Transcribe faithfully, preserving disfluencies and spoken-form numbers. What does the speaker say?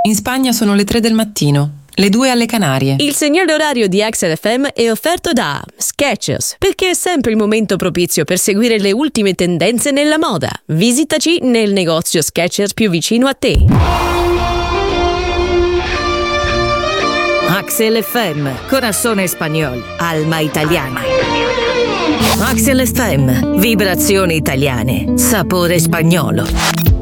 In Spagna sono le tre del mattino, le due alle Canarie. Il segnale orario di Axel F M è offerto da Skechers, perché è sempre il momento propizio per seguire le ultime tendenze nella moda. Visitaci nel negozio Skechers più vicino a te. Axel F M, corazón español, alma italiana. Axel F M, vibrazioni italiane, sapore spagnolo.